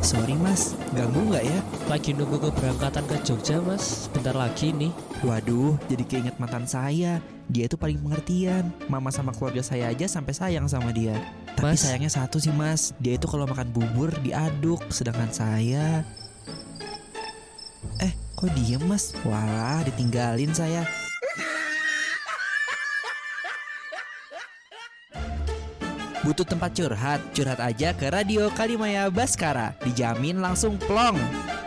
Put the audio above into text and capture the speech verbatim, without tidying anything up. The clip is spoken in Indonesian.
Sorry mas, ganggu nggak ya? Lagi nunggu keberangkatan ke Jogja mas, bentar lagi nih. Waduh, jadi keinget mantan saya. Dia itu paling pengertian. Mama sama keluarga saya aja sampai sayang sama dia. Tapi Mas. sayangnya satu sih mas, dia itu kalau makan bubur diaduk. Sedangkan saya... Eh, kok diem mas? Walah, ditinggalin saya. Butuh tempat curhat? Curhat aja ke Radio Kalimaya Baskara. Dijamin langsung plong.